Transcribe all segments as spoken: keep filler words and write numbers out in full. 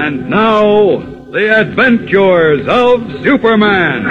And now, the adventures of Superman.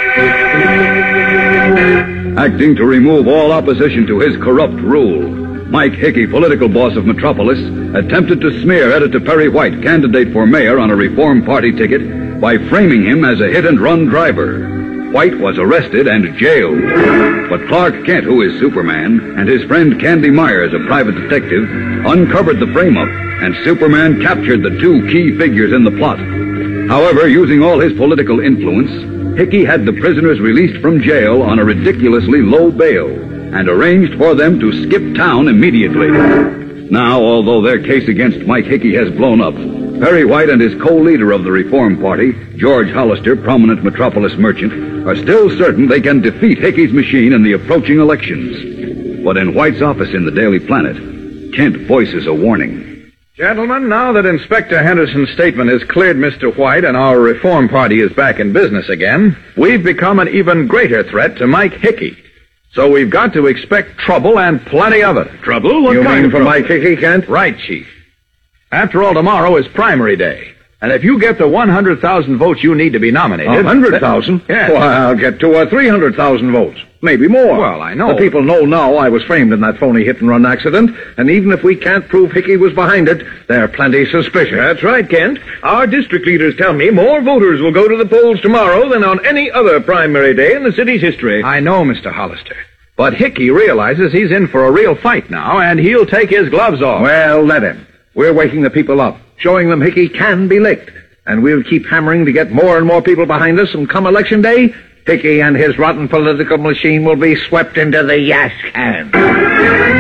Acting to remove all opposition to his corrupt rule, Mike Hickey, political boss of Metropolis, attempted to smear Editor Perry White, candidate for mayor on a Reform Party ticket, by framing him as a hit-and-run driver. White was arrested and jailed. But Clark Kent, who is Superman, and his friend Candy Myers, a private detective, uncovered the frame-up, and Superman captured the two key figures in the plot. However, using all his political influence, Hickey had the prisoners released from jail on a ridiculously low bail, and arranged for them to skip town immediately. Now, although their case against Mike Hickey has blown up, Perry White and his co-leader of the Reform Party, George Hollister, prominent Metropolis merchant, are still certain they can defeat Hickey's machine in the approaching elections. But in White's office in the Daily Planet, Kent voices a warning. Gentlemen, now that Inspector Henderson's statement has cleared Mister White and our Reform Party is back in business again, we've become an even greater threat to Mike Hickey. So we've got to expect trouble and plenty of it. Trouble? What you kind mean of for trouble? Mike Hickey, Kent? Right, Chief. After all, tomorrow is primary day. And if you get the one hundred thousand votes you need to be nominated... one hundred thousand? Yes. Well, I'll get two or three hundred thousand votes. Maybe more. Well, I know. The people know now I was framed in that phony hit-and-run accident, and even if we can't prove Hickey was behind it, they're plenty suspicious. That's right, Kent. Our district leaders tell me more voters will go to the polls tomorrow than on any other primary day in the city's history. I know, Mister Hollister. But Hickey realizes he's in for a real fight now, and he'll take his gloves off. Well, let him. We're waking the people up, showing them Hickey can be licked. And we'll keep hammering to get more and more people behind us, and come election day, Hickey and his rotten political machine will be swept into the yash can.